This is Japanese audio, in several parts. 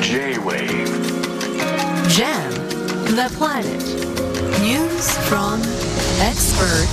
J-Wave Jam the Planet News from Expert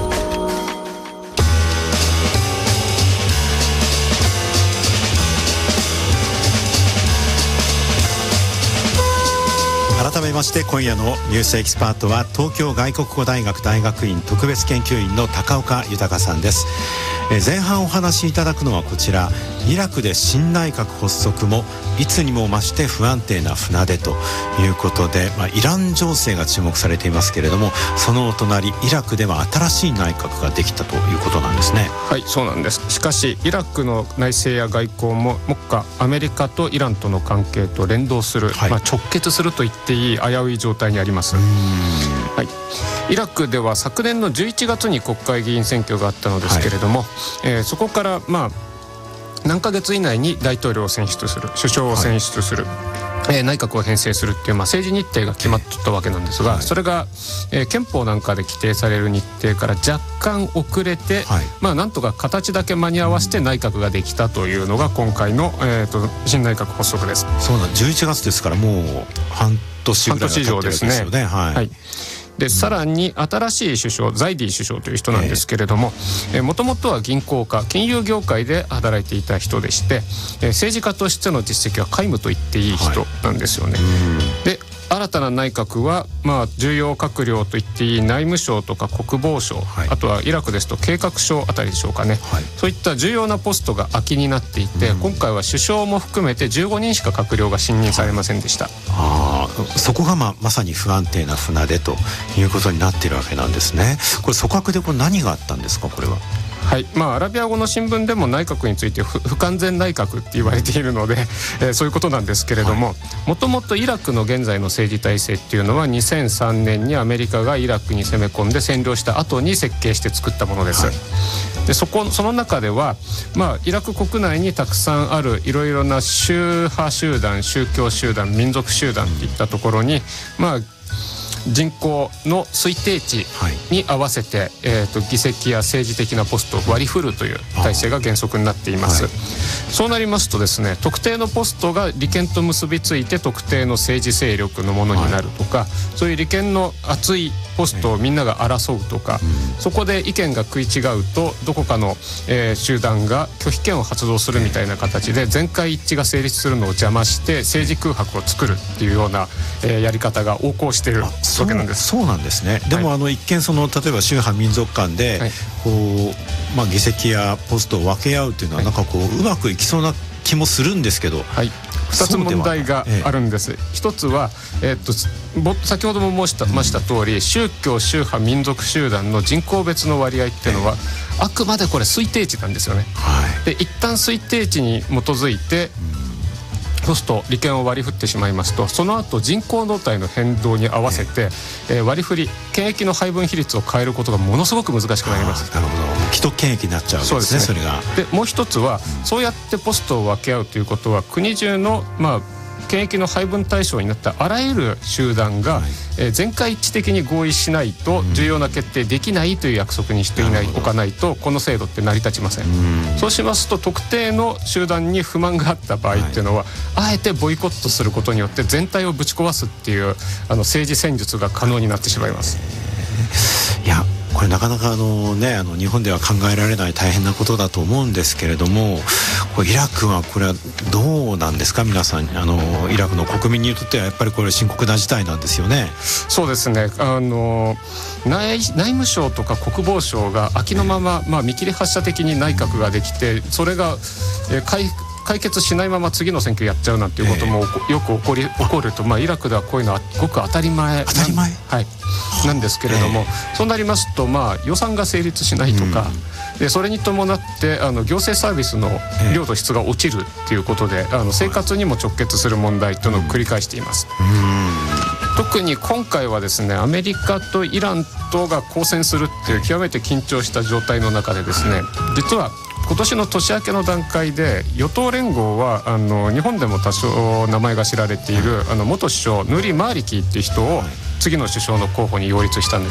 改めまして今夜のニュースエキスパートは東京外国語大学大学院特別研究員の高岡豊さんです。前半お話しいただくのはこちら、イラクで新内閣発足もいつにも増して不安定な船出ということで、イラン情勢が注目されていますけれども、そのお隣イラクでは新しい内閣ができたということなんですね。 はい、そうなんです。しかしイラクの内政や外交も目下アメリカとイランとの関係と連動する、直結すると言っていい危うい状態にあります。はい、イラクでは昨年の11月に国会議員選挙があったのですけれども、そこから何ヶ月以内に大統領を選出する、首相を選出する、内閣を編成するっていう、政治日程が決まったわけなんですが、それが、憲法なんかで規定される日程から若干遅れて、なんとか形だけ間に合わせて内閣ができたというのが今回の、新内閣発足です。 そうなん、11月ですからもう半年ぐらいが経ってるわけですよね。 でさらに新しい首相、ザイディ首相という人なんですけれども、もともとは銀行家、金融業界で働いていた人でして、政治家としての実績は皆無と言っていい人なんですよね。で新たな内閣は、重要閣僚と言っていい内務省とか国防省、あとはイラクですと計画省あたりでしょうかね、そういった重要なポストが空きになっていて、今回は首相も含めて15人しか閣僚が信任されませんでした。 そこがまさに不安定な船出ということになっているわけなんですね。これ組閣で何があったんですか、これは。 はい、アラビア語の新聞でも内閣について不完全内閣って言われているので、そういうことなんですけれども、もともとイラクの現在の政治体制っていうのは2003年にアメリカがイラクに攻め込んで占領した後に設計して作ったものです。でその中では、イラク国内にたくさんあるいろいろな宗派集団、宗教集団、民族集団っていったところに、人口の推定値に合わせて、議席や政治的なポストを割り振るという体制が原則になっています。そうなりますとですね、特定のポストが利権と結びついて特定の政治勢力のものになるとか、そういう利権の厚いポストをみんなが争うとか、そこで意見が食い違うとどこかの、集団が拒否権を発動するみたいな形で全会一致が成立するのを邪魔して政治空白を作るっていうような、やり方が横行しているわけなんです。 そうなんですね。でも、一見例えば宗派民族間で、議席やポストを分け合うというのはうまくいきそうな気もするんですけど、 2つ問題があるんです。一つは、先ほども申しました通り、宗教、宗派、民族集団の人口別の割合っていうのは、あくまでこれ推定値なんですよね。で一旦推定値に基づいてポスト、利権を割り振ってしまいますと、その後人口動態の変動に合わせて、割り振り、権益の配分比率を変えることがものすごく難しくなります。 なるほど、既得権益になっちゃうわけですね。それがでもう一つは、そうやってポストを分け合うということは、国中の権益の配分対象になったあらゆる集団が、全会一致的に合意しないと重要な決定できないという約束にしておかないと、この制度って成り立ちません。そうしますと、特定の集団に不満があった場合っていうのは、あえてボイコットすることによって全体をぶち壊すっていう政治戦術が可能になってしまいます。 いや、これなかなか日本では考えられない大変なことだと思うんですけれども、イラクはこれはどうなんですか。皆さんイラクの国民にとってはやっぱりこれ深刻な事態なんですよね。 そうですね。内務省とか国防省が空きのまま、見切り発車的に内閣ができて、それが、解決しないまま次の選挙やっちゃうなんていうこともよく起こると、イラクではこういうのはごく当たり前なんですけれども、そうなりますと、予算が成立しないとか、でそれに伴って行政サービスの量と質が落ちるっていうことで、生活にも直結する問題というのを繰り返しています。特に今回はですね、アメリカとイランとが交戦するっていう極めて緊張した状態の中でですね、実は今年の年明けの段階で与党連合は日本でも多少名前が知られている元首相ヌリ・マーリキっていう人を次の首相の候補に擁立したんで